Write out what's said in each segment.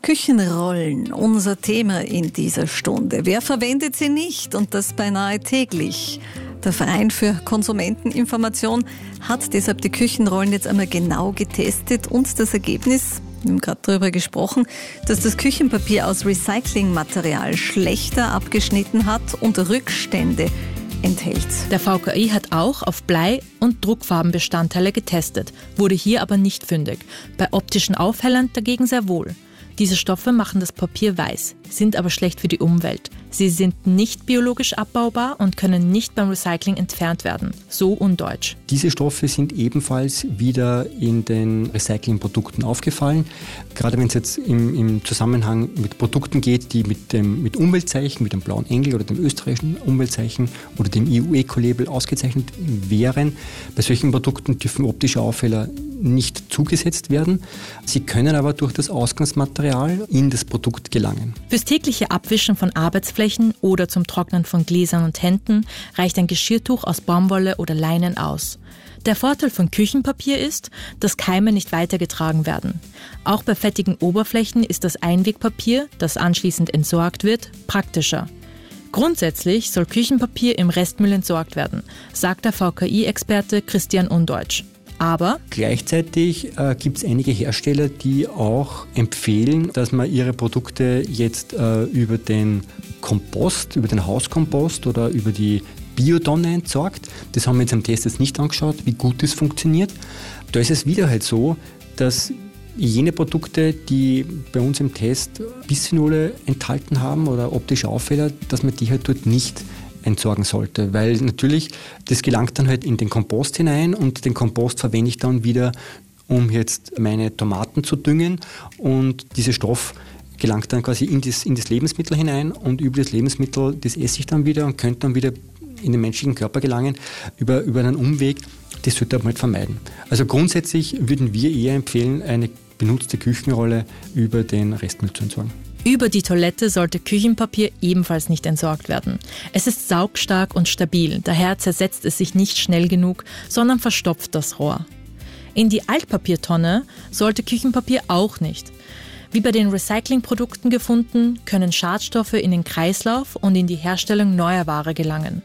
Küchenrollen, unser Thema in dieser Stunde. Wer verwendet sie nicht und das beinahe täglich? Der Verein für Konsumenteninformation hat deshalb die Küchenrollen jetzt einmal genau getestet und das Ergebnis, wir haben gerade darüber gesprochen, dass das Küchenpapier aus Recyclingmaterial schlechter abgeschnitten hat und Rückstände enthält. Der VKI hat auch auf Blei- und Druckfarbenbestandteile getestet, wurde hier aber nicht fündig. Bei optischen Aufhellern dagegen sehr wohl. Diese Stoffe machen das Papier weiß, sind aber schlecht für die Umwelt. Sie sind nicht biologisch abbaubar und können nicht beim Recycling entfernt werden. So undeutsch. Diese Stoffe sind ebenfalls wieder in den Recyclingprodukten aufgefallen. Gerade wenn es jetzt im Zusammenhang mit Produkten geht, die mit Umweltzeichen, mit dem blauen Engel oder dem österreichischen Umweltzeichen oder dem EU-Eco-Label ausgezeichnet wären. Bei solchen Produkten dürfen optische Aufheller nicht zugesetzt werden. Sie können aber durch das Ausgangsmaterial in das Produkt gelangen. Fürs tägliche Abwischen von Arbeitsflächen oder zum Trocknen von Gläsern und Händen reicht ein Geschirrtuch aus Baumwolle oder Leinen aus. Der Vorteil von Küchenpapier ist, dass Keime nicht weitergetragen werden. Auch bei fettigen Oberflächen ist das Einwegpapier, das anschließend entsorgt wird, praktischer. Grundsätzlich soll Küchenpapier im Restmüll entsorgt werden, sagt der VKI-Experte Christian Undeutsch. Aber gleichzeitig gibt es einige Hersteller, die auch empfehlen, dass man ihre Produkte jetzt über den Kompost, über den Hauskompost oder über die Biotonne entsorgt. Das haben wir jetzt am Test jetzt nicht angeschaut, wie gut das funktioniert. Da ist es wieder halt so, dass jene Produkte, die bei uns im Test Bisphenole enthalten haben oder optische Auffälle, dass man die halt dort nicht entsorgen sollte, weil natürlich, das gelangt dann halt in den Kompost hinein und den Kompost verwende ich dann wieder, um jetzt meine Tomaten zu düngen und dieser Stoff gelangt dann quasi in das Lebensmittel hinein und über das Lebensmittel, das esse ich dann wieder und könnte dann wieder in den menschlichen Körper gelangen über einen Umweg. Das sollte man halt vermeiden. Also grundsätzlich würden wir eher empfehlen, eine benutzte Küchenrolle über den Restmüll zu entsorgen. Über die Toilette sollte Küchenpapier ebenfalls nicht entsorgt werden. Es ist saugstark und stabil, daher zersetzt es sich nicht schnell genug, sondern verstopft das Rohr. In die Altpapiertonne sollte Küchenpapier auch nicht. Wie bei den Recyclingprodukten gefunden, können Schadstoffe in den Kreislauf und in die Herstellung neuer Ware gelangen.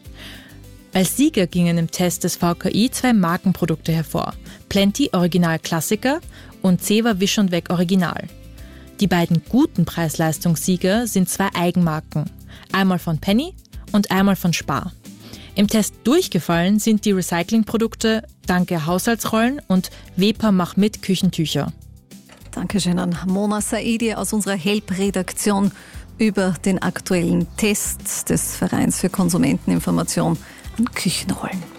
Als Sieger gingen im Test des VKI 2 Markenprodukte hervor: Plenty Original Klassiker und Zewa Wisch und Weg Original. Die beiden guten Preis-Leistungssieger sind 2 Eigenmarken, einmal von Penny und einmal von Spar. Im Test durchgefallen sind die Recyclingprodukte Danke Haushaltsrollen und Wepa Mach mit Küchentücher. Dankeschön an Mona Saidi aus unserer HELP-Redaktion über den aktuellen Test des Vereins für Konsumenteninformation an Küchenrollen.